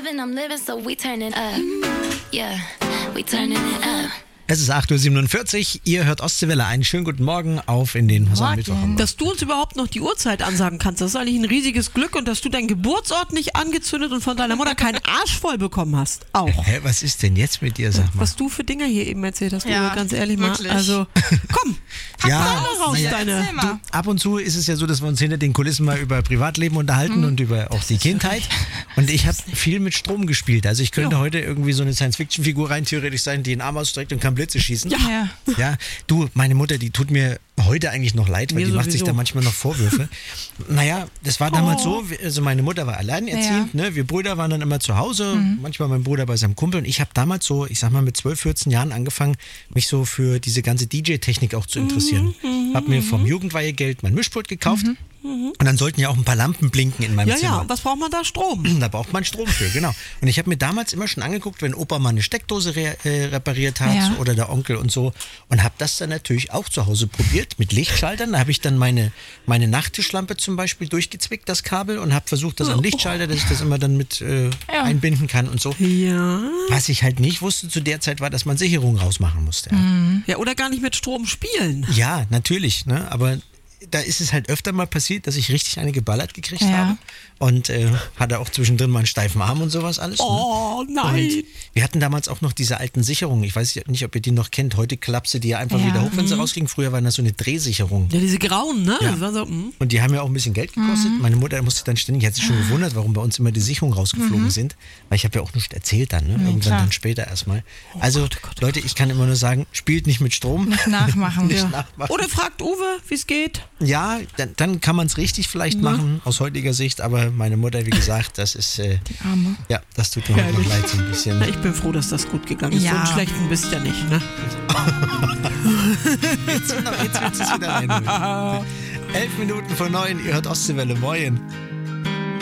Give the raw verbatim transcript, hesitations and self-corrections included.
living, I'm living, so we turning up. Yeah, we turning it up. Es ist acht Uhr siebenundvierzig, ihr hört Ostseewelle. Einen schönen guten Morgen auf in den Mittwoch. Dass du uns überhaupt noch die Uhrzeit ansagen kannst, das ist eigentlich ein riesiges Glück. Und dass du deinen Geburtsort nicht angezündet und von deiner Mutter keinen Arsch voll bekommen hast, auch. Hä, was ist denn jetzt mit dir, sag mal? Was du für Dinge hier eben erzählt hast, Ja, Uwe, ganz ehrlich wirklich. mal. Also, komm, pack Ja, mal raus, na ja. deine... Erzähl mal. Ab und zu ist es ja so, dass wir uns hinter den Kulissen mal über Privatleben unterhalten Mhm. und über auch die Kindheit. Und ich habe viel mit Strom gespielt. Also ich könnte Ja. heute irgendwie so eine Science-Fiction-Figur rein theoretisch sein, die den Arm ausstreckt und kann Blitze schießen. Ja. Ja. Ja, du, meine Mutter, die tut mir heute eigentlich noch leid, weil Mir die macht sich sowieso. da manchmal noch Vorwürfe. Naja, das war damals so, also meine Mutter war alleinerziehend, ne? Wir Brüder waren dann immer zu Hause, manchmal mein Bruder bei seinem Kumpel und ich habe damals so, ich sag mal mit zwölf, vierzehn Jahren angefangen, mich so für diese ganze D J-Technik auch zu interessieren. Hab mir vom Jugendweihegeld mein Mischpult gekauft und dann sollten ja auch ein paar Lampen blinken in meinem Ja, Zimmer. ja, was braucht man da? Strom. Da braucht man Strom für, genau. Und ich habe mir damals immer schon angeguckt, wenn Opa mal eine Steckdose re äh, repariert hat Ja. oder der Onkel und so. Und habe das dann natürlich auch zu Hause probiert mit Lichtschaltern. Da habe ich dann meine, meine Nachttischlampe zum Beispiel durchgezwickt, das Kabel, und habe versucht, das am Lichtschalter, dass ich das immer dann mit äh, Ja. einbinden kann und so. Ja. Was ich halt nicht wusste zu der Zeit war, dass man Sicherungen rausmachen musste. Ja, Ja, oder gar nicht mit Strom spielen. ja natürlich, ne? Aber da ist es halt öfter mal passiert, dass ich richtig eine geballert gekriegt Ja. habe. Und äh, hatte auch zwischendrin mal einen steifen Arm und sowas alles. Ne? Oh, nein. Und wir hatten damals auch noch diese alten Sicherungen. Ich weiß nicht, ob ihr die noch kennt. Heute klappst du die ja einfach Ja. wieder hoch, wenn sie rausgingen. Früher waren das so eine Drehsicherung. Ja, diese grauen, ne? Ja. Das war so, mm. Und die haben ja auch ein bisschen Geld gekostet. Meine Mutter musste dann ständig, hat sich schon gewundert, warum bei uns immer die Sicherungen rausgeflogen sind. Weil ich habe ja auch nichts erzählt dann, ne? Irgendwann klar. dann später erstmal. Also Gott, oh Gott, oh Leute, ich kann immer nur sagen, spielt nicht mit Strom. Nicht nachmachen. Nicht Ja. nachmachen. Oder fragt Uwe, wie es geht. Ja, dann, dann kann man es richtig vielleicht machen, aus heutiger Sicht. Aber meine Mutter, wie gesagt, das ist, äh, Arme. ja, das tut mir heute noch leid so ein bisschen. Na, ich bin froh, dass das gut gegangen ist. Ja. So einen schlechten bist ja nicht, ne? Jetzt, jetzt willst du es wieder einholen. Elf Minuten vor neun, ihr hört Ostseewelle, moin.